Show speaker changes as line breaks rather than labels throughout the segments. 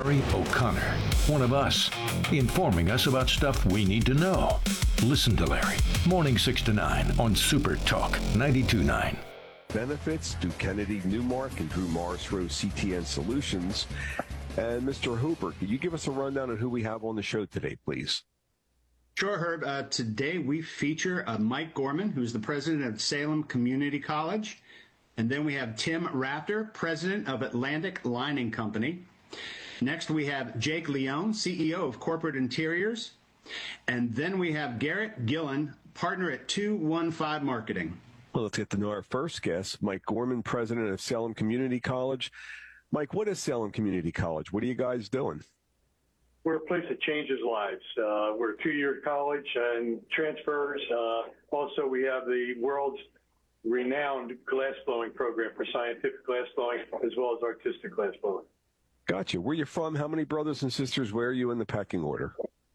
Larry O'Connor, one of us, informing us about stuff we need to know. Listen to Larry, morning 6 to 9 on Super Talk 92.9.
Benefits to Kennedy Newmark and Drew Morrisroe CTN Solutions. And Mr. Hooper, could you give us a rundown of who we have on the show today, please?
Sure, Herb. Today we feature Mike Gorman, who's the president of Salem Community College. And then we have Tim Rafter, president of Atlantic Lining Company. Next we have Jake Leone, CEO of Corporate Interiors. And then we have Garrett Gillen, partner at 215 Marketing.
Well, let's get to know our first guest, Mike Gorman, president of Salem Community College. Mike, what is Salem Community College? What are you guys doing?
We're a place that changes lives. We're a two-year college and transfers. Also, we have the world's renowned glass blowing program for scientific glass blowing as well as artistic glass blowing.
Gotcha. Where you from? How many brothers and sisters? Where are you in the pecking order?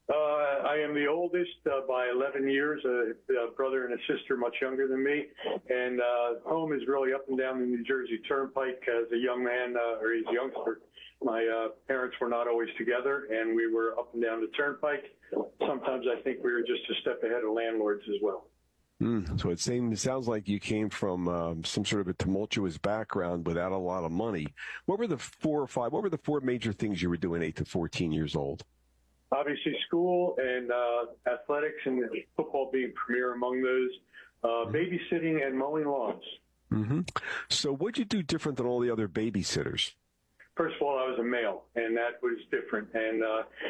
I am the oldest by 11 years, a brother and a sister much younger than me. And home is really up and down the New Jersey Turnpike. As a young man, or as a youngster, my parents were not always together, and we were up and down the Turnpike. Sometimes I think we were just a step ahead of landlords as well.
So it sounds like you came from some sort of a tumultuous background without a lot of money. What were the four major things you were doing 8 to 14 years old?
Obviously school and athletics, and football being premier among those, babysitting and mowing lawns.
Mm-hmm. So what'd you do different than all the other babysitters?
First of all, I was a male, and that was different. And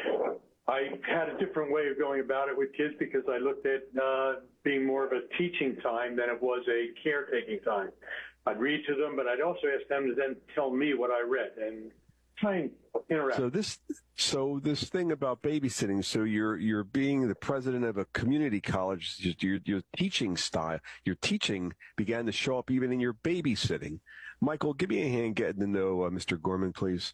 I had a different way of going about it with kids because I looked at being more of a teaching time than it was a caretaking time. I'd read to them, but I'd also ask them to then tell me what I read and try and interact.
So this thing about babysitting. So you're being the president of a community college. Your teaching style, your teaching began to show up even in your babysitting. Michael, give me a hand getting to know Mr. Gorman, please.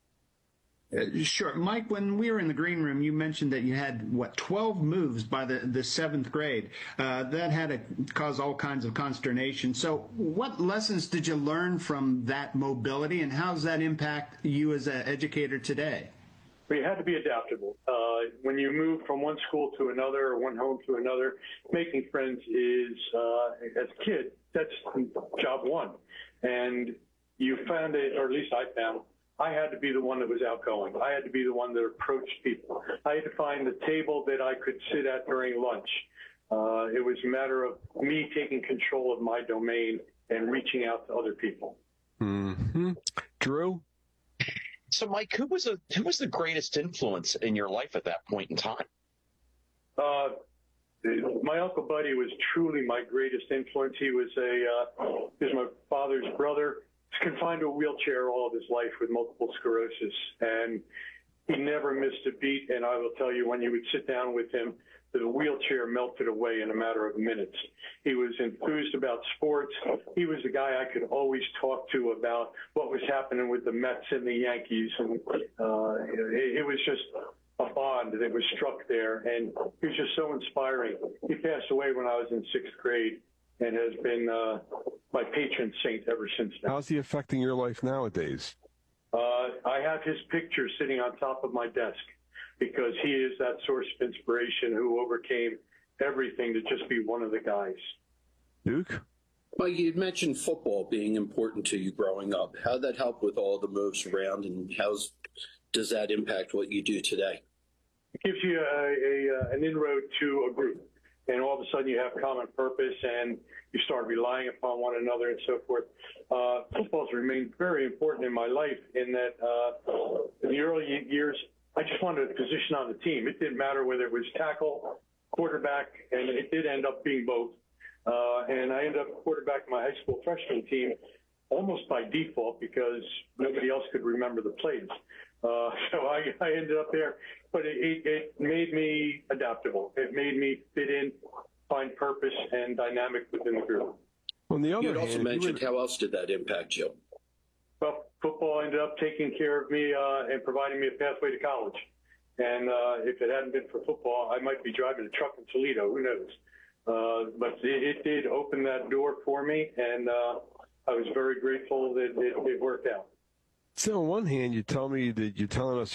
Sure. Mike, when we were in the green room, you mentioned that you had, 12 moves by the seventh grade. That had to cause all kinds of consternation. So what lessons did you learn from that mobility, and how does that impact you as an educator today?
We had to be adaptable. When you move from one school to another or one home to another, making friends is, as a kid, that's job one. And you found it, or at least I found, I had to be the one that was outgoing. I had to be the one that approached people. I had to find the table that I could sit at during lunch. It was a matter of me taking control of my domain and reaching out to other people.
Mm-hmm. Drew?
So, Mike, who was the greatest influence in your life at that point in time?
My Uncle Buddy was truly my greatest influence. He was my father's brother. He's confined to a wheelchair all of his life with multiple sclerosis, and he never missed a beat. And I will tell you, when you would sit down with him, the wheelchair melted away in a matter of minutes. He was enthused about sports. He was the guy I could always talk to about what was happening with the Mets and the Yankees. And it was just a bond that was struck there. And he was just so inspiring. He passed away when I was in sixth grade and has been my patron saint ever since then.
How's he affecting your life nowadays?
I have his picture sitting on top of my desk, because he is that source of inspiration who overcame everything to just be one of the guys.
Duke?
Well, you'd mentioned football being important to you growing up. How'd that help with all the moves around, and does that impact what you do today?
It gives you an inroad to a group, and all of a sudden you have common purpose, and you start relying upon one another and so forth. Football's remained very important in my life in that in the early years, I just wanted a position on the team. It didn't matter whether it was tackle, quarterback, and it did end up being both. And I ended up quarterback my high school freshman team almost by default because nobody else could remember the plays. So I ended up there. But it made me adaptable. It made me fit in, find purpose, and dynamic within the group.
On the other
you had also
hand,
mentioned how else did that impact you?
Well, football ended up taking care of me and providing me a pathway to college. And if it hadn't been for football, I might be driving a truck in Toledo. Who knows? But it did open that door for me, and I was very grateful that it worked out.
So on one hand, you're telling us